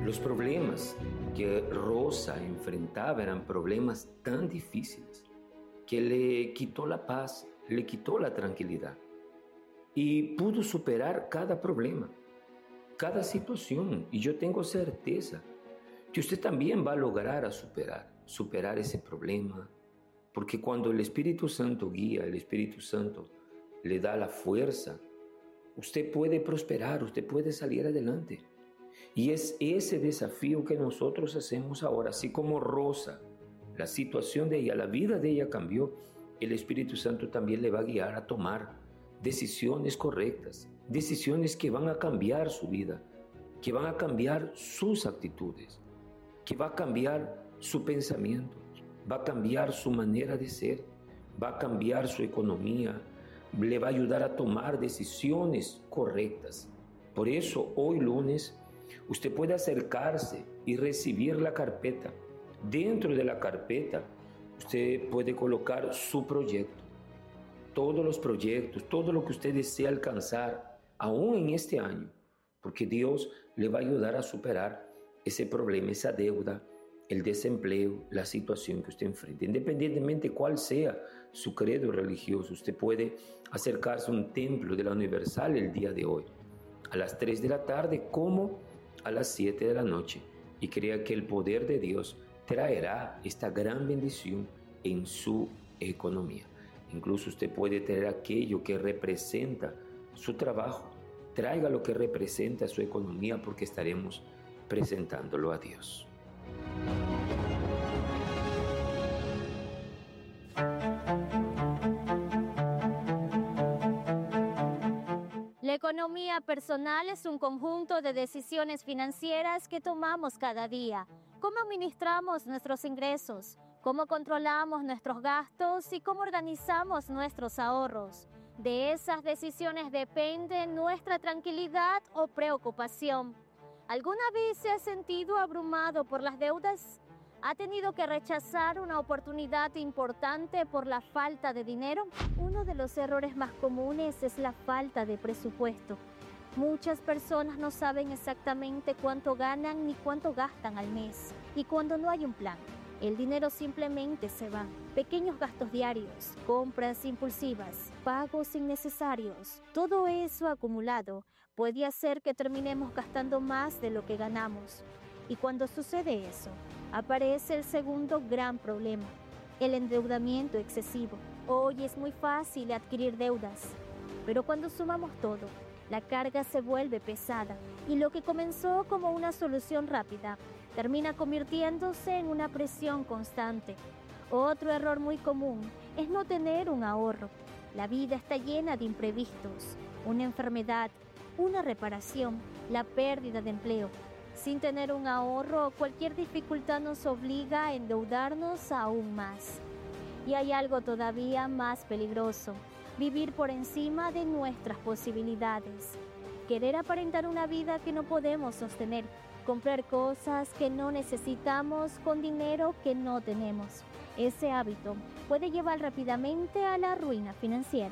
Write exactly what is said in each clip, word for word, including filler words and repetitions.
Los problemas que Rosa enfrentaba eran problemas tan difíciles que le quitó la paz, le quitó la tranquilidad y pudo superar cada problema, cada situación. Y yo tengo certeza que usted también va a lograr a superar, superar ese problema, porque cuando el Espíritu Santo guía, el Espíritu Santo le da la fuerza, usted puede prosperar, usted puede salir adelante. Y es ese desafío que nosotros hacemos ahora, así como Rosa, la situación de ella, la vida de ella cambió, el Espíritu Santo también le va a guiar a tomar decisiones correctas, decisiones que van a cambiar su vida, que van a cambiar sus actitudes, que va a cambiar su pensamiento, va a cambiar su manera de ser, va a cambiar su economía, le va a ayudar a tomar decisiones correctas. Por eso hoy lunes usted puede acercarse y recibir la carpeta. Dentro de la carpeta usted puede colocar su proyecto, todos los proyectos, todo lo que usted desea alcanzar aún en este año, porque Dios le va a ayudar a superar ese problema, esa deuda, el desempleo, la situación que usted enfrenta. Independientemente cuál sea su credo religioso, usted puede acercarse a un templo de la Universal el día de hoy, a las tres de la tarde como a las siete de la noche, y crea que el poder de Dios traerá esta gran bendición en su economía. Incluso usted puede traer aquello que representa su trabajo, traiga lo que representa su economía, porque estaremos presentándolo a Dios. La economía personal es un conjunto de decisiones financieras que tomamos cada día. ¿Cómo administramos nuestros ingresos? ¿Cómo controlamos nuestros gastos? ¿Y cómo organizamos nuestros ahorros? De esas decisiones depende nuestra tranquilidad o preocupación. ¿Alguna vez se ha sentido abrumado por las deudas? ¿Ha tenido que rechazar una oportunidad importante por la falta de dinero? Uno de los errores más comunes es la falta de presupuesto. Muchas personas no saben exactamente cuánto ganan ni cuánto gastan al mes. Y cuando no hay un plan, el dinero simplemente se va. Pequeños gastos diarios, compras impulsivas, pagos innecesarios. Todo eso acumulado puede hacer que terminemos gastando más de lo que ganamos. Y cuando sucede eso, aparece el segundo gran problema, el endeudamiento excesivo. Hoy es muy fácil adquirir deudas, pero cuando sumamos todo, la carga se vuelve pesada y lo que comenzó como una solución rápida termina convirtiéndose en una presión constante. Otro error muy común es no tener un ahorro. La vida está llena de imprevistos, una enfermedad, una reparación, la pérdida de empleo. Sin tener un ahorro, cualquier dificultad nos obliga a endeudarnos aún más. Y hay algo todavía más peligroso: vivir por encima de nuestras posibilidades. Querer aparentar una vida que no podemos sostener. Comprar cosas que no necesitamos con dinero que no tenemos. Ese hábito puede llevar rápidamente a la ruina financiera.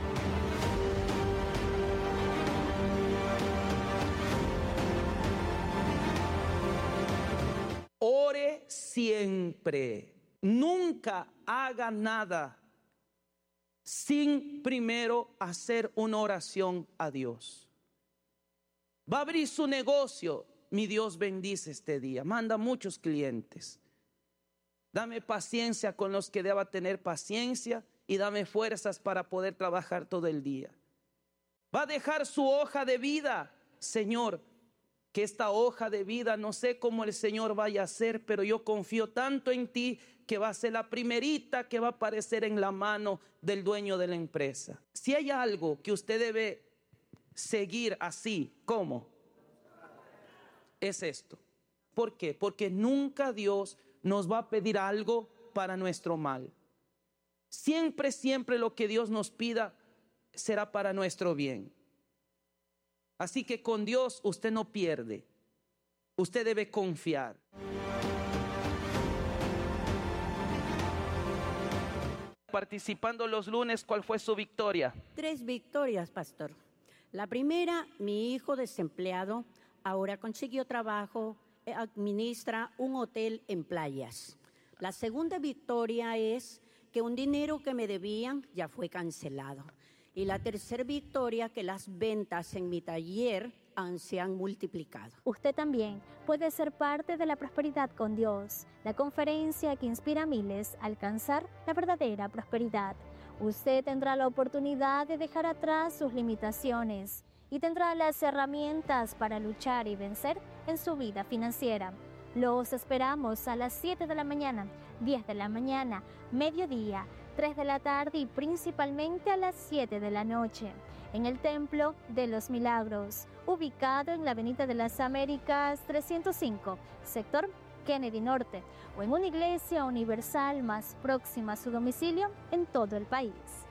Ore siempre. Nunca haga nada sin primero hacer una oración a Dios. Va a abrir su negocio. Mi Dios bendice este día. Manda muchos clientes. Dame paciencia con los que deba tener paciencia y dame fuerzas para poder trabajar todo el día. Va a dejar su hoja de vida. Señor, que esta hoja de vida, no sé cómo el Señor vaya a hacer, pero yo confío tanto en ti que va a ser la primerita que va a aparecer en la mano del dueño de la empresa. Si hay algo que usted debe seguir así, ¿cómo? Es esto. ¿Por qué? Porque nunca Dios nos va a pedir algo para nuestro mal. Siempre, siempre lo que Dios nos pida será para nuestro bien. Así que con Dios usted no pierde. Usted debe confiar. Participando los lunes, ¿cuál fue su victoria? Tres victorias, pastor. La primera, mi hijo desempleado ahora consiguió trabajo administra un hotel en Playas. La segunda victoria es que un dinero que me debían ya fue cancelado. Y la tercera victoria, que las ventas en mi taller han, se han multiplicado. Usted también puede ser parte de la prosperidad con Dios, la conferencia que inspira a miles a alcanzar la verdadera prosperidad. Usted tendrá la oportunidad de dejar atrás sus limitaciones y tendrá las herramientas para luchar y vencer en su vida financiera. Los esperamos a las siete de la mañana, diez de la mañana, mediodía, tres de la tarde y principalmente a las siete de la noche, en el Templo de los Milagros, ubicado en la Avenida de las Américas trescientos cinco, sector Kennedy Norte, o en una iglesia universal más próxima a su domicilio en todo el país.